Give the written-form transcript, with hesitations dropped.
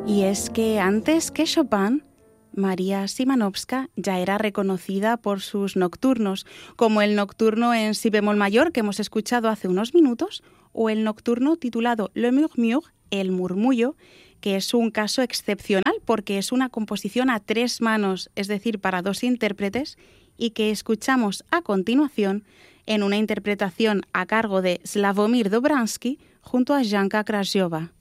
Y es que antes que Chopin, María Szymanowska ya era reconocida por sus nocturnos, como el nocturno en si bemol mayor que hemos escuchado hace unos minutos, o el nocturno titulado Le Murmure, el murmullo, que es un caso excepcional porque es una composición a 3 manos, es decir, para 2 intérpretes, y que escuchamos a continuación en una interpretación a cargo de Sławomir Dobrański junto a Janka Krasiova.